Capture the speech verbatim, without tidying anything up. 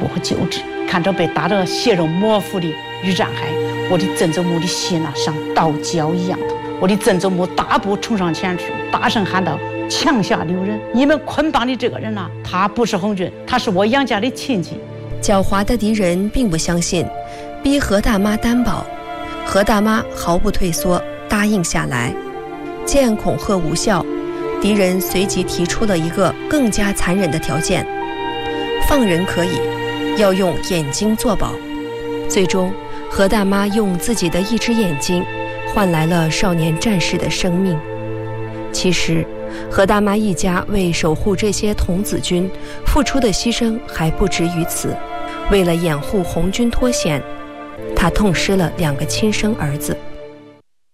国和救治。看着被打得血肉模糊的于占海，我的曾祖母的心啊，像刀绞一样的。我的曾祖母大步冲上前去，大声喊道：“枪下留人！你们捆绑的这个人呐、啊，他不是红军，他是我杨家的亲戚。” 狡猾的敌人并不相信，逼何大妈担保。何大妈毫不退缩，答应下来。见恐吓无效，敌人随即提出了一个更加残忍的条件：放人可以，要用眼睛作保。最终，何大妈用自己的一只眼睛换来了少年战士的生命。其实，何大妈一家为守护这些童子军付出的牺牲还不止于此。为了掩护红军脱险，她痛失了两个亲生儿子。